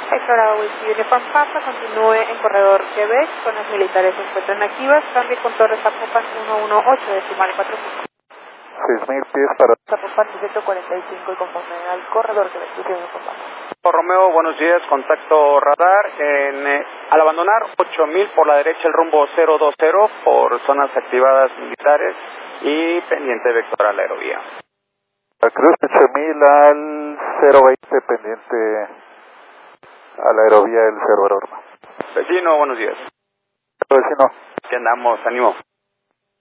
Explorado Whisky Uniform Papa, continúe en corredor Quebec, zonas militares se encuentran activas, cambie con Torre Zapopan 118, decimal 45. 6,000 pies para Zapopan 145 y conforme al corredor Quebec, Whisky Uniform Papa. Romeo, buenos días, contacto radar, al abandonar 8000 por la derecha el rumbo 020 por zonas activadas militares y pendiente vector a la aerovía. Cruz 8000 al 020 pendiente a la aerovía del 0 Aurora. Vecino, buenos días. Vecino. ¿Qué andamos? Ánimo.